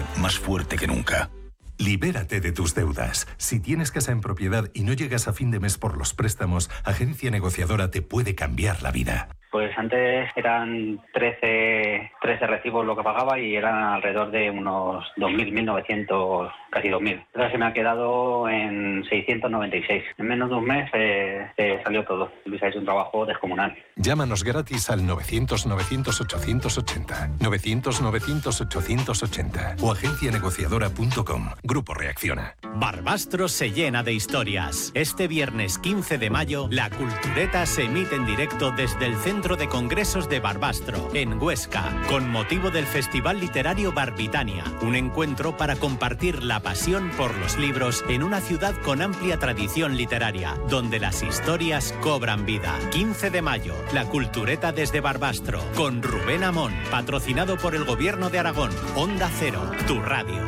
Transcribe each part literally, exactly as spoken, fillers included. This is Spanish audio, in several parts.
hoy más fuerte que nunca. Libérate de tus deudas. Si tienes casa en propiedad y no llegas a fin de mes por los préstamos, Agencia Negociadora te puede cambiar la vida. Pues antes eran trece, trece recibos lo que pagaba y eran alrededor de unos dos mil, mil novecientos, casi dos mil. Ahora se me ha quedado en seiscientos noventa y seis. En menos de un mes eh, eh, salió todo. Luis ha hecho un trabajo descomunal. Llámanos gratis al novecientos, novecientos, ochocientos ochenta, novecientos, novecientos, ochocientos ochenta o agencia negociadora punto com. Grupo Reacciona. Barbastro se llena de historias. Este viernes quince de mayo, la Cultureta se emite en directo desde el Centro de Congresos de Barbastro, en Huesca, con motivo del Festival Literario Barbitania, un encuentro para compartir la pasión por los libros en una ciudad con amplia tradición literaria, donde las historias cobran vida. quince de mayo, la Cultureta desde Barbastro, con Rubén Amón, patrocinado por el Gobierno de Aragón. Onda Cero, tu radio.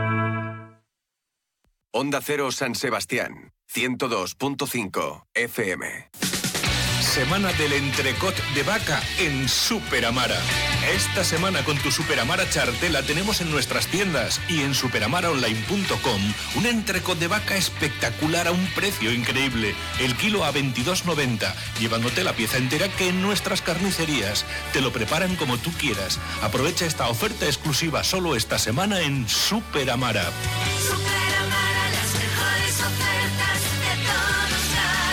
Onda Cero San Sebastián, ciento dos punto cinco F M. Semana del entrecot de vaca en Superamara. Esta semana con tu Superamara Chartela tenemos en nuestras tiendas y en superamara online punto com un entrecot de vaca espectacular a un precio increíble. El kilo a veintidós noventa, llevándote la pieza entera que en nuestras carnicerías te lo preparan como tú quieras. Aprovecha esta oferta exclusiva solo esta semana en Superamara. Superamara, las mejores ofertas de todos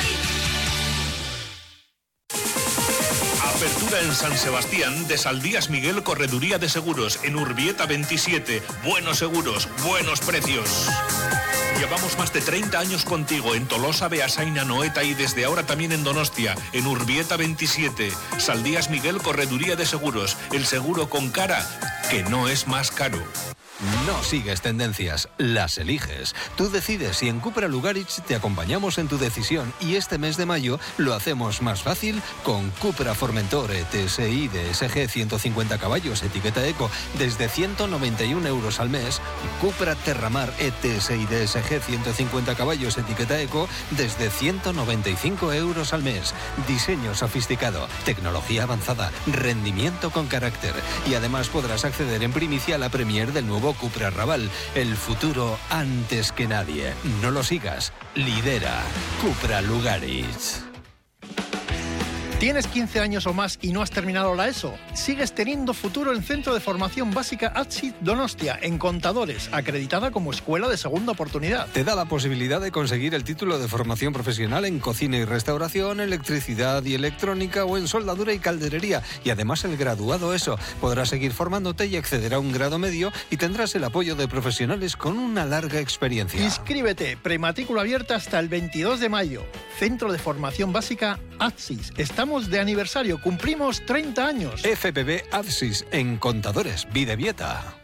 Apertura en San Sebastián de Saldías Miguel Correduría de Seguros en Urbieta veintisiete. Buenos seguros, buenos precios. Llevamos más de treinta años contigo en Tolosa, Beasain, Noeta y desde ahora también en Donostia, en Urbieta veintisiete. Saldías Miguel Correduría de Seguros, el seguro con cara que no es más caro. No sigues tendencias, las eliges. Tú decides y en Cupra Lugaritz te acompañamos en tu decisión y este mes de mayo lo hacemos más fácil con Cupra Formentor E T S I D S G ciento cincuenta caballos etiqueta Eco desde ciento noventa y un euros al mes. Cupra Terramar E T S I D S G ciento cincuenta caballos etiqueta Eco desde ciento noventa y cinco euros al mes. Diseño sofisticado, tecnología avanzada, rendimiento con carácter y además podrás acceder en primicia a la premier del nuevo Cupra Raval, el futuro antes que nadie. No lo sigas, lidera Cupra Lugaritz. ¿Tienes quince años o más y no has terminado la ESO? Sigues teniendo futuro en Centro de Formación Básica A T S I Donostia, en Contadores, acreditada como escuela de segunda oportunidad. Te da la posibilidad de conseguir el título de formación profesional en cocina y restauración, electricidad y electrónica o en soldadura y calderería. Y además el graduado ESO. Podrás seguir formándote y acceder a un grado medio y tendrás el apoyo de profesionales con una larga experiencia. Inscríbete, prematrícula abierta hasta el veintidós de mayo. Centro de Formación Básica A T S I. Estamos de aniversario, cumplimos treinta años. F P B A T S I en Contadores, Bidebieta.